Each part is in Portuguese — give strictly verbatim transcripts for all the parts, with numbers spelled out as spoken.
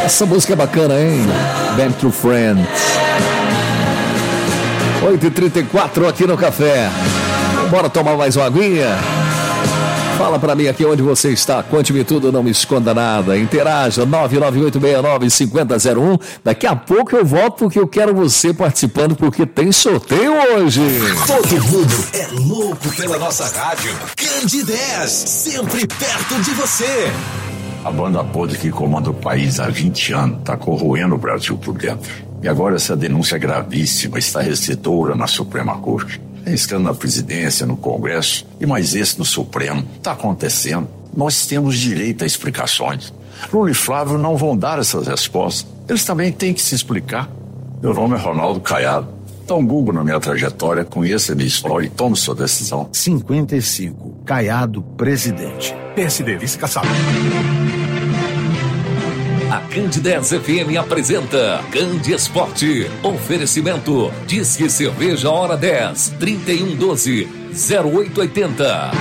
Essa música é bacana, hein? Band to Friends. oito e trinta e quatro aqui no Café. Bora tomar mais uma aguinha? Fala pra mim aqui onde você está. Conte-me tudo, não me esconda nada. Interaja, nove nove oito seis nove cinco zero zero um. Daqui a pouco eu volto porque eu quero você participando, porque tem sorteio hoje. Todo mundo é louco pela nossa rádio. Candidez, sempre perto de você. A banda podre que comanda o país há vinte anos está corroendo o Brasil por dentro. E agora essa denúncia gravíssima está recedora na Suprema Corte. Tem escândalo na presidência, no Congresso e mais esse no Supremo. Está acontecendo. Nós temos direito a explicações. Lula e Flávio não vão dar essas respostas. Eles também têm que se explicar. Meu nome é Ronaldo Caiado. Dá um Google na minha trajetória, conheça a minha história e tome sua decisão. cinquenta e cinco, Caiado, presidente. P S D, vice-caçado. A Candidez F M apresenta Candi Esporte. Oferecimento Disque Cerveja Hora dez, trinta e um doze, zero oito oitenta.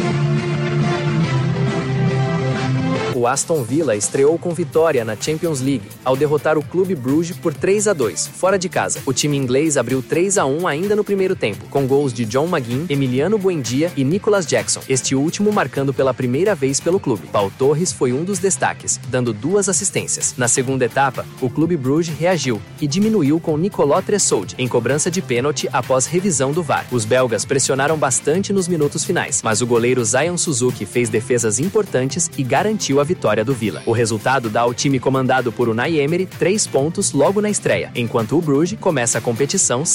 O Aston Villa estreou com vitória na Champions League, ao derrotar o Clube Bruges por três a dois, fora de casa. O time inglês abriu três a um ainda no primeiro tempo, com gols de John McGinn, Emiliano Buendia e Nicolas Jackson, este último marcando pela primeira vez pelo clube. Pau Torres foi um dos destaques, dando duas assistências. Na segunda etapa, o Clube Bruges reagiu e diminuiu com Nicolas Tressolde, em cobrança de pênalti após revisão do V A R. Os belgas pressionaram bastante nos minutos finais, mas o goleiro Zion Suzuki fez defesas importantes e garantiu a vitória do Villa. O resultado dá ao time comandado por Unai Emery três pontos logo na estreia, enquanto o Bruges começa a competição